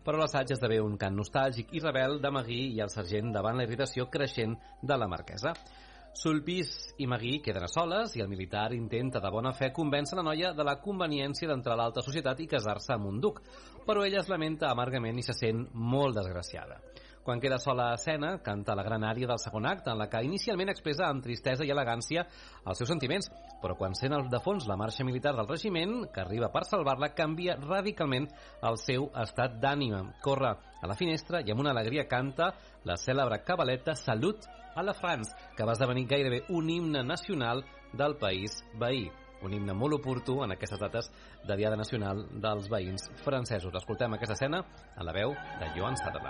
però l'assaig esdevé un cant nostàlgic i rebel de Magui i el sergent davant la irritació creixent de la marquesa. Sulpice i Magui queden a soles i el militar intenta de bona fe convèncer la noia de la conveniència d'entrar a l'alta societat i casar-se amb un duc, però ella es lamenta amargament i se sent molt desgraciada. Quan queda sola a escena, canta la gran ària del segon acte, en la que inicialment expressa amb tristesa i elegància els seus sentiments, però quan sent de fons la marxa militar del regiment, que arriba per salvar-la, canvia radicalment el seu estat d'ànima. Corre a la finestra i amb una alegria canta la cèlebre cabaleta Salut a la France, que va esdevenir gairebé un himne nacional del país veí. Un himne molt oportú en aquestes dates de Diada Nacional dels Veïns francesos. Escoltem aquesta escena en la veu de Joan Sutherland.